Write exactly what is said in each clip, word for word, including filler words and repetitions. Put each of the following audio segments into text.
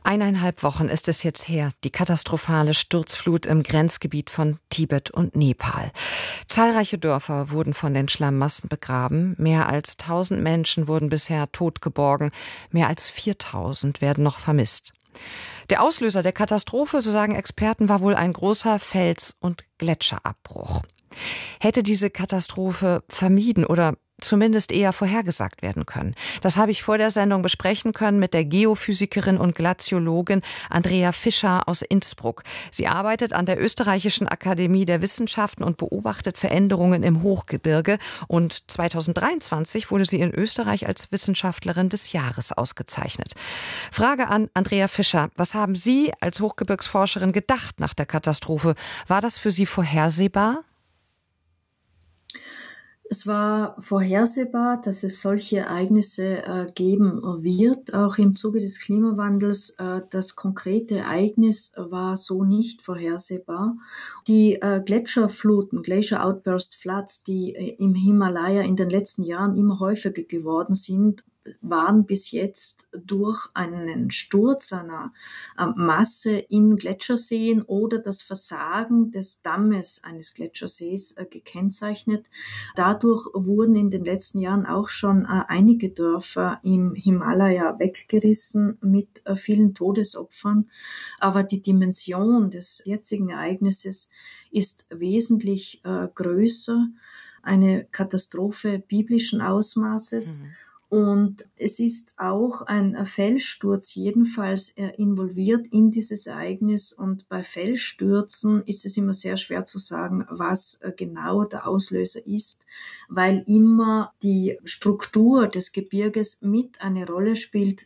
Eineinhalb Wochen ist es jetzt her, die katastrophale Sturzflut im Grenzgebiet von Tibet und Nepal. Zahlreiche Dörfer wurden von den Schlammmassen begraben. Mehr als tausend Menschen wurden bisher tot geborgen. Mehr als viertausend werden noch vermisst. Der Auslöser der Katastrophe, so sagen Experten, war wohl ein großer Fels- und Gletscherabbruch. Hätte diese Katastrophe vermieden oder zumindest eher vorhergesagt werden können? Das habe ich vor der Sendung besprechen können mit der Geophysikerin und Glaziologin Andrea Fischer aus Innsbruck. Sie arbeitet an der Österreichischen Akademie der Wissenschaften und beobachtet Veränderungen im Hochgebirge. Und zweitausenddreiundzwanzig wurde sie in Österreich als Wissenschaftlerin des Jahres ausgezeichnet. Frage an Andrea Fischer. Was haben Sie als Hochgebirgsforscherin gedacht nach der Katastrophe? War das für Sie vorhersehbar? Es war vorhersehbar, dass es solche Ereignisse äh, geben wird, auch im Zuge des Klimawandels. Äh, das konkrete Ereignis war so nicht vorhersehbar. Die äh, Gletscherfluten, Glacier Outburst Floods, die äh, im Himalaya in den letzten Jahren immer häufiger geworden sind, waren bis jetzt durch einen Sturz einer äh, Masse in Gletscherseen oder das Versagen des Dammes eines Gletschersees äh, gekennzeichnet. Dadurch wurden in den letzten Jahren auch schon äh, einige Dörfer im Himalaya weggerissen mit äh, vielen Todesopfern. Aber die Dimension des jetzigen Ereignisses ist wesentlich äh, größer. Eine Katastrophe biblischen Ausmaßes. Mhm. Und es ist auch ein Felssturz jedenfalls involviert in dieses Ereignis. Und bei Felsstürzen ist es immer sehr schwer zu sagen, was genau der Auslöser ist, weil immer die Struktur des Gebirges mit eine Rolle spielt.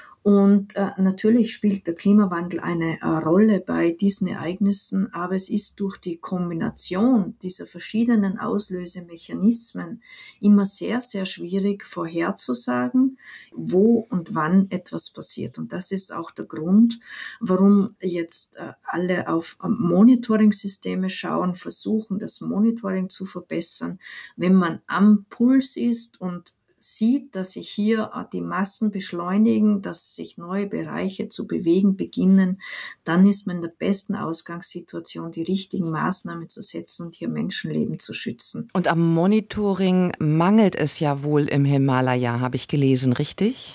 Und äh, natürlich spielt der Klimawandel eine äh, Rolle bei diesen Ereignissen, aber es ist durch die Kombination dieser verschiedenen Auslösemechanismen immer sehr, sehr schwierig vorherzusagen, wo und wann etwas passiert. Und das ist auch der Grund, warum jetzt äh, alle auf äh, Monitoring-Systeme schauen, versuchen, das Monitoring zu verbessern. Wenn man am Puls ist und sieht, dass sich hier die Massen beschleunigen, dass sich neue Bereiche zu bewegen beginnen, dann ist man in der besten Ausgangssituation, die richtigen Maßnahmen zu setzen und hier Menschenleben zu schützen. Und am Monitoring mangelt es ja wohl im Himalaya, habe ich gelesen, richtig?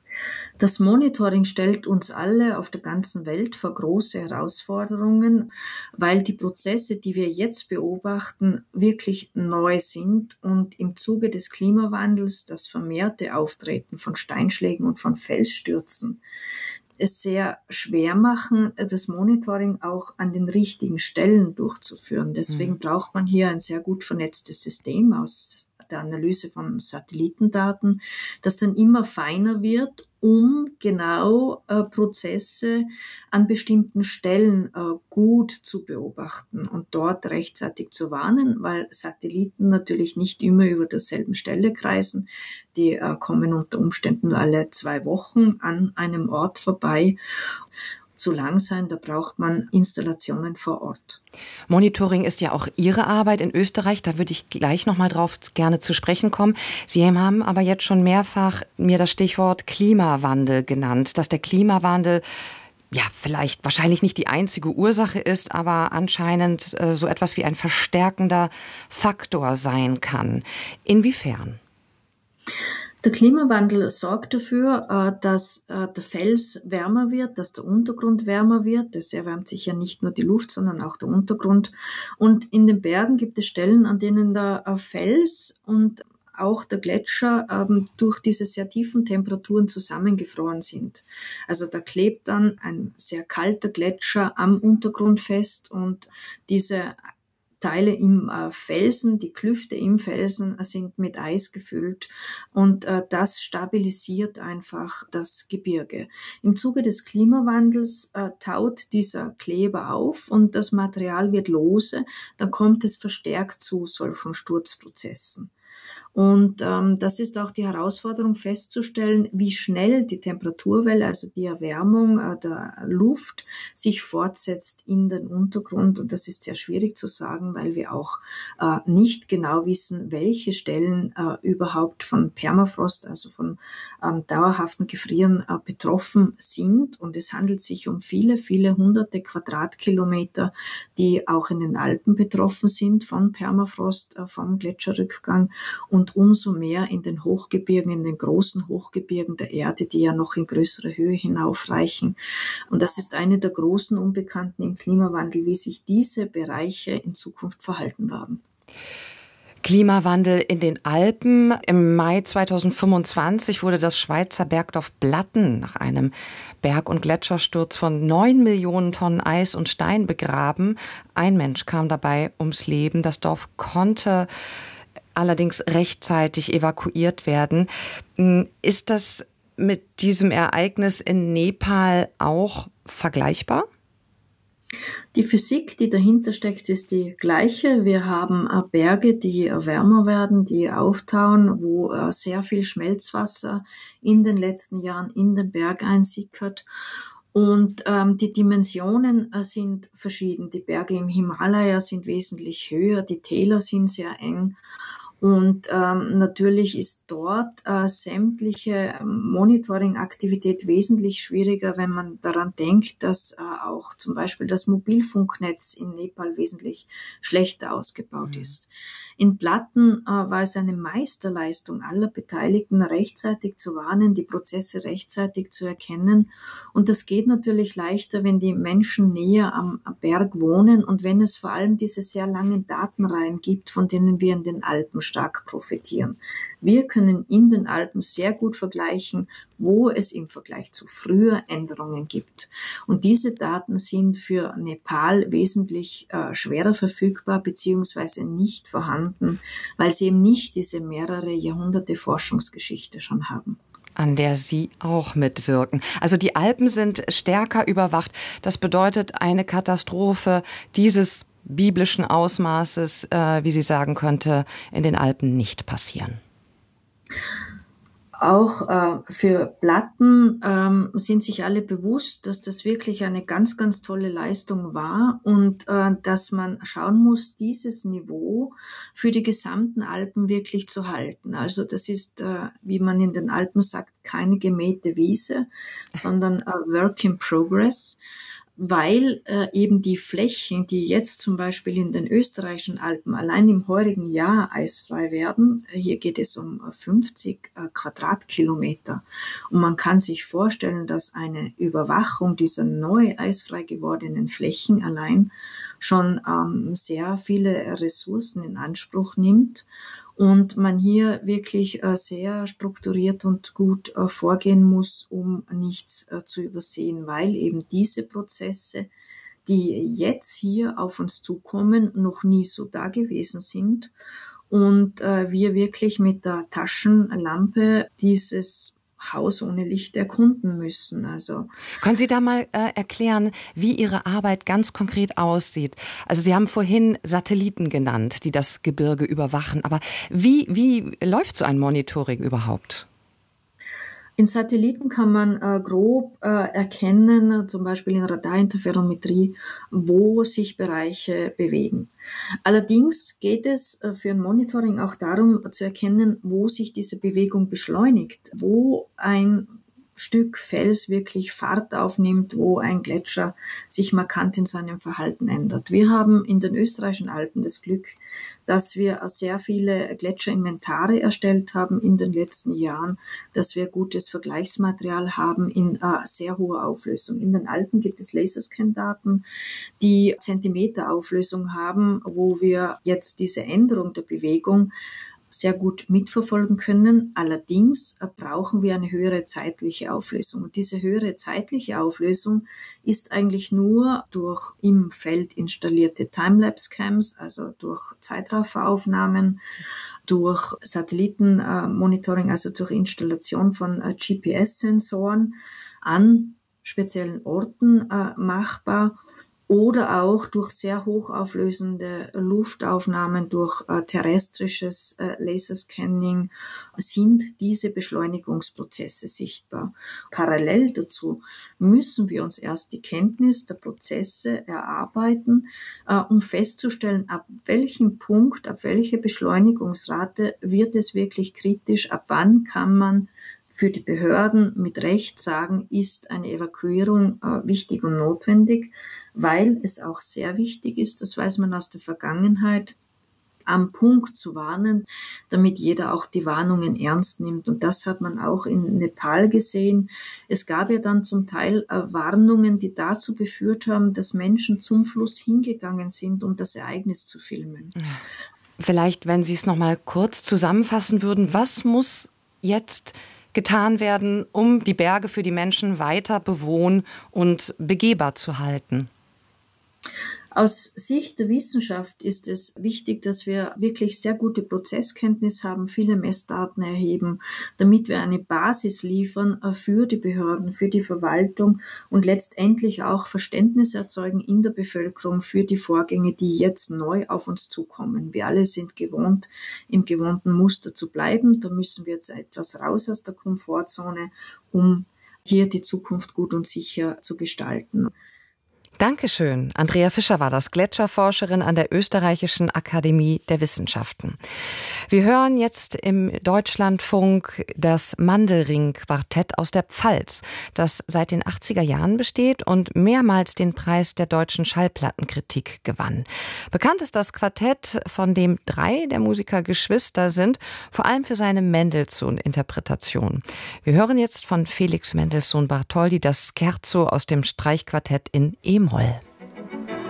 Das Monitoring stellt uns alle auf der ganzen Welt vor große Herausforderungen, weil die Prozesse, die wir jetzt beobachten, wirklich neu sind und im Zuge des Klimawandels das vermehrte Auftreten von Steinschlägen und von Felsstürzen es sehr schwer machen, das Monitoring auch an den richtigen Stellen durchzuführen. Deswegen mhm. braucht man hier ein sehr gut vernetztes System aus der Analyse von Satellitendaten, das dann immer feiner wird, um genau äh, Prozesse an bestimmten Stellen äh, gut zu beobachten und dort rechtzeitig zu warnen, weil Satelliten natürlich nicht immer über derselben Stelle kreisen. Die äh, kommen unter Umständen nur alle zwei Wochen an einem Ort vorbei. Zu lang sein, da braucht man Installationen vor Ort. Monitoring ist ja auch Ihre Arbeit in Österreich, da würde ich gleich noch mal drauf gerne zu sprechen kommen. Sie haben aber jetzt schon mehrfach mir das Stichwort Klimawandel genannt, dass der Klimawandel ja vielleicht wahrscheinlich nicht die einzige Ursache ist, aber anscheinend äh, so etwas wie ein verstärkender Faktor sein kann. Inwiefern? Der Klimawandel sorgt dafür, dass der Fels wärmer wird, dass der Untergrund wärmer wird. Das erwärmt sich ja nicht nur die Luft, sondern auch der Untergrund. Und in den Bergen gibt es Stellen, an denen der Fels und auch der Gletscher ähm, durch diese sehr tiefen Temperaturen zusammengefroren sind. Also da klebt dann ein sehr kalter Gletscher am Untergrund fest und diese Teile im äh, Felsen, die Klüfte im Felsen äh, sind mit Eis gefüllt und äh, das stabilisiert einfach das Gebirge. Im Zuge des Klimawandels äh, taut dieser Kleber auf und das Material wird lose, dann kommt es verstärkt zu solchen Sturzprozessen. Und ähm, das ist auch die Herausforderung festzustellen, wie schnell die Temperaturwelle, also die Erwärmung äh, der Luft, sich fortsetzt in den Untergrund. Und das ist sehr schwierig zu sagen, weil wir auch äh, nicht genau wissen, welche Stellen äh, überhaupt von Permafrost, also von ähm, dauerhaften Gefrieren äh, betroffen sind. Und es handelt sich um viele, viele hunderte Quadratkilometer, die auch in den Alpen betroffen sind von Permafrost, äh, vom Gletscherrückgang. Und umso mehr in den Hochgebirgen, in den großen Hochgebirgen der Erde, die ja noch in größere Höhe hinaufreichen. Und das ist eine der großen Unbekannten im Klimawandel, wie sich diese Bereiche in Zukunft verhalten werden. Klimawandel in den Alpen. Im Mai zweitausendfünfundzwanzig wurde das Schweizer Bergdorf Blatten nach einem Berg- und Gletschersturz von neun Millionen Tonnen Eis und Stein begraben. Ein Mensch kam dabei ums Leben. Das Dorf konnte allerdings rechtzeitig evakuiert werden. Ist das mit diesem Ereignis in Nepal auch vergleichbar? Die Physik, die dahinter steckt, ist die gleiche. Wir haben Berge, die wärmer werden, die auftauen, wo sehr viel Schmelzwasser in den letzten Jahren in den Berg einsickert. Und ähm, die Dimensionen äh, sind verschieden. Die Berge im Himalaya sind wesentlich höher, die Täler sind sehr eng. Und ähm, natürlich ist dort äh, sämtliche Monitoring-Aktivität wesentlich schwieriger, wenn man daran denkt, dass äh, auch zum Beispiel das Mobilfunknetz in Nepal wesentlich schlechter ausgebaut mhm. ist. In Blatten äh, war es eine Meisterleistung aller Beteiligten, rechtzeitig zu warnen, die Prozesse rechtzeitig zu erkennen. Und das geht natürlich leichter, wenn die Menschen näher am Berg wohnen und wenn es vor allem diese sehr langen Datenreihen gibt, von denen wir in den Alpen stark profitieren. Wir können in den Alpen sehr gut vergleichen, wo es im Vergleich zu früher Änderungen gibt. Und diese Daten sind für Nepal wesentlich äh, schwerer verfügbar beziehungsweise nicht vorhanden, weil sie eben nicht diese mehrere Jahrhunderte Forschungsgeschichte schon haben. An der Sie auch mitwirken. Also die Alpen sind stärker überwacht. Das bedeutet, eine Katastrophe dieses biblischen Ausmaßes, äh, wie sie sagen könnte, in den Alpen nicht passieren. Auch äh, für Blatten ähm, sind sich alle bewusst, dass das wirklich eine ganz, ganz tolle Leistung war und äh, dass man schauen muss, dieses Niveau für die gesamten Alpen wirklich zu halten. Also das ist, äh, wie man in den Alpen sagt, keine gemähte Wiese, sondern a work in progress. Weil äh, eben die Flächen, die jetzt zum Beispiel in den österreichischen Alpen allein im heurigen Jahr eisfrei werden, hier geht es um fünfzig äh, Quadratkilometer. Und man kann sich vorstellen, dass eine Überwachung dieser neu eisfrei gewordenen Flächen allein schon ähm, sehr viele Ressourcen in Anspruch nimmt. Und man hier wirklich äh, sehr strukturiert und gut äh, vorgehen muss, um nichts äh, zu übersehen, weil eben diese Prozesse, die jetzt hier auf uns zukommen, noch nie so da gewesen sind und äh, wir wirklich mit der Taschenlampe dieses Haus ohne Licht erkunden müssen. Also können Sie da mal äh, erklären, wie Ihre Arbeit ganz konkret aussieht? Also Sie haben vorhin Satelliten genannt, die das Gebirge überwachen. Aber wie, wie läuft so ein Monitoring überhaupt? In Satelliten kann man äh, grob äh, erkennen, zum Beispiel in Radarinterferometrie, wo sich Bereiche bewegen. Allerdings geht es äh, für ein Monitoring auch darum zu erkennen, wo sich diese Bewegung beschleunigt, wo ein Stück Fels wirklich Fahrt aufnimmt, wo ein Gletscher sich markant in seinem Verhalten ändert. Wir haben in den österreichischen Alpen das Glück, dass wir sehr viele Gletscherinventare erstellt haben in den letzten Jahren, dass wir gutes Vergleichsmaterial haben in äh, sehr hoher Auflösung. In den Alpen gibt es Laserscan-Daten, die Zentimeterauflösung haben, wo wir jetzt diese Änderung der Bewegung sehr gut mitverfolgen können. Allerdings brauchen wir eine höhere zeitliche Auflösung. Und diese höhere zeitliche Auflösung ist eigentlich nur durch im Feld installierte Timelapse-Cams, also durch Zeitrafferaufnahmen, durch Satellitenmonitoring, also durch Installation von G P S-Sensoren an speziellen Orten machbar. oder auch durch sehr hochauflösende Luftaufnahmen, durch äh, terrestrisches äh, Laserscanning sind diese Beschleunigungsprozesse sichtbar. Parallel dazu müssen wir uns erst die Kenntnis der Prozesse erarbeiten, äh, um festzustellen, ab welchem Punkt, ab welcher Beschleunigungsrate wird es wirklich kritisch, ab wann kann man für die Behörden mit Recht sagen, ist eine Evakuierung äh, wichtig und notwendig, weil es auch sehr wichtig ist, das weiß man aus der Vergangenheit, am Punkt zu warnen, damit jeder auch die Warnungen ernst nimmt. Und das hat man auch in Nepal gesehen. Es gab ja dann zum Teil äh, Warnungen, die dazu geführt haben, dass Menschen zum Fluss hingegangen sind, um das Ereignis zu filmen. Vielleicht, wenn Sie es noch mal kurz zusammenfassen würden, was muss jetzt getan werden, um die Berge für die Menschen weiter bewohnt und begehbar zu halten? Aus Sicht der Wissenschaft ist es wichtig, dass wir wirklich sehr gute Prozesskenntnis haben, viele Messdaten erheben, damit wir eine Basis liefern für die Behörden, für die Verwaltung und letztendlich auch Verständnis erzeugen in der Bevölkerung für die Vorgänge, die jetzt neu auf uns zukommen. Wir alle sind gewohnt, im gewohnten Muster zu bleiben. Da müssen wir jetzt etwas raus aus der Komfortzone, um hier die Zukunft gut und sicher zu gestalten. Dankeschön. Andrea Fischer war das, Gletscherforscherin an der Österreichischen Akademie der Wissenschaften. Wir hören jetzt im Deutschlandfunk das Mandelring-Quartett aus der Pfalz, das seit den achtziger Jahren besteht und mehrmals den Preis der deutschen Schallplattenkritik gewann. Bekannt ist das Quartett, von dem drei der Musiker Geschwister sind, vor allem für seine Mendelssohn-Interpretation. Wir hören jetzt von Felix Mendelssohn Bartholdy das Scherzo aus dem Streichquartett in E-Moll.